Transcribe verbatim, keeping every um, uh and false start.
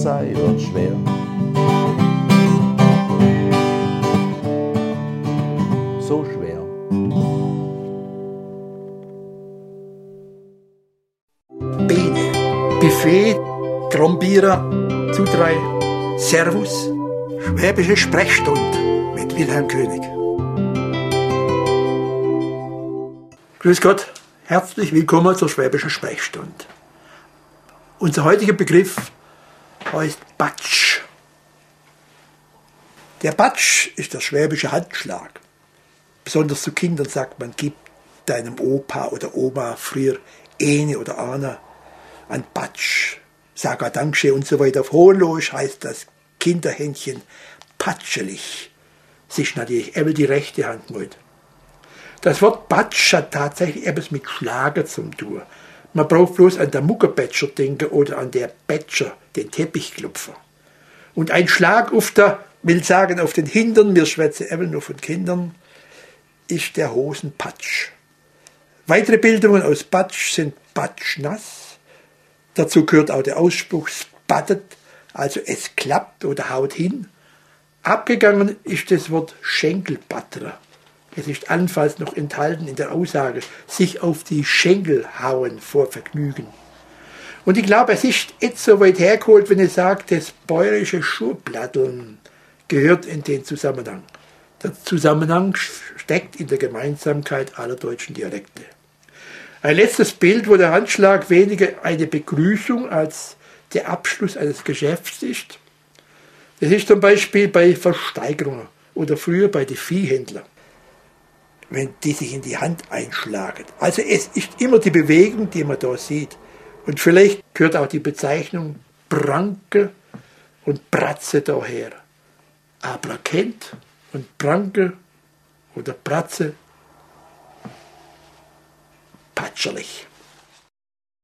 sei wird schwer. So schwer. Biene, Buffet, Trombierer, Zudrei, Servus, Schwäbische Sprechstunde mit Wilhelm König. Grüß Gott, herzlich willkommen zur Schwäbischen Sprechstunde. Unser heutiger Begriff heißt Batsch. Der Batsch ist der schwäbische Handschlag. Besonders zu Kindern sagt man, gib deinem Opa oder Oma früher Ene oder Ana ein Batsch. Sag auch Dankeschön und so weiter. Auf Hohenloisch heißt das Kinderhändchen patschelig. Sich natürlich eben die rechte Hand mit. Das Wort Batsch hat tatsächlich etwas mit Schlager zu tun. Man braucht bloß an der Muckerbätscher denken oder an der Bätscher, den Teppichklopfer. Und ein Schlag auf der, will sagen auf den Hintern, wir schwätzen eben nur von Kindern, ist der Hosenpatsch. Weitere Bildungen aus Batsch sind batschnass. Dazu gehört auch der Ausspruch spattet, also es klappt oder haut hin. Abgegangen ist das Wort Schenkelbatterer. Es ist allenfalls noch enthalten in der Aussage, sich auf die Schenkel hauen vor Vergnügen. Und ich glaube, es ist jetzt so weit hergeholt, wenn ich sage, das bäuerische Schuhplatteln gehört in den Zusammenhang. Der Zusammenhang steckt in der Gemeinsamkeit aller deutschen Dialekte. Ein letztes Bild, wo der Handschlag weniger eine Begrüßung als der Abschluss eines Geschäfts ist. Das ist zum Beispiel bei Versteigerungen oder früher bei den Viehhändlern, wenn die sich in die Hand einschlagen. Also es ist immer die Bewegung, die man da sieht. Und vielleicht gehört auch die Bezeichnung Pranke und Bratze daher. Aber kennt und Pranke oder Bratze patscherlich.